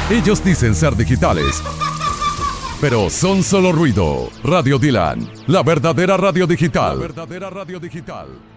Ellos dicen ser digitales, pero son solo ruido. Radio Dylan, la verdadera radio digital. La verdadera radio digital.